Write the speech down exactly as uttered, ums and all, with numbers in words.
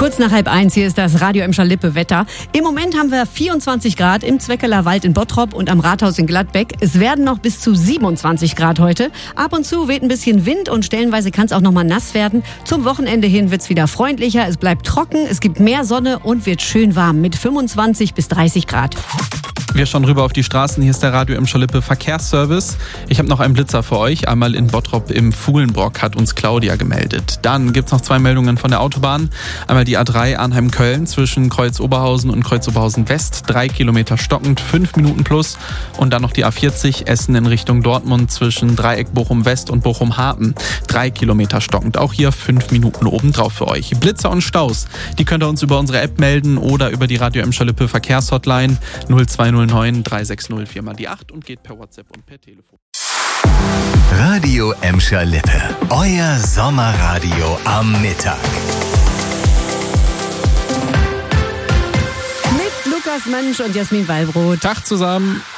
Kurz nach halb eins, hier ist das Radio Emscher Lippe Wetter. Im Moment haben wir vierundzwanzig Grad im Zweckeler Wald in Bottrop und am Rathaus in Gladbeck. Es werden noch bis zu siebenundzwanzig Grad heute. Ab und zu weht ein bisschen Wind und stellenweise kann es auch noch mal nass werden. Zum Wochenende hin wird es wieder freundlicher, es bleibt trocken, es gibt mehr Sonne und wird schön warm mit fünfundzwanzig bis dreißig Grad. Wir schauen rüber auf die Straßen. Hier ist der Radio Emscher Lippe Verkehrsservice. Ich habe noch einen Blitzer für euch. Einmal in Bottrop im Fuhlenbrock hat uns Claudia gemeldet. Dann gibt's noch zwei Meldungen von der Autobahn. Einmal die A drei Arnheim-Köln zwischen Kreuz-Oberhausen und Kreuz-Oberhausen-West. Drei Kilometer stockend, fünf Minuten plus. Und dann noch die A vierzig Essen in Richtung Dortmund zwischen Dreieck Bochum-West und Bochum-Hafen. Drei Kilometer stockend. Auch hier fünf Minuten obendrauf für euch. Blitzer und Staus, die könnt ihr uns über unsere App melden oder über die Radio Emscher Lippe Verkehrshotline null zwei null neun drei sechs null vier mal die acht und geht per WhatsApp und per Telefon. Radio Emscher Lippe, euer Sommerradio am Mittag. Mit Lukas Mansch und Jasmin Wallbrot. Tag zusammen.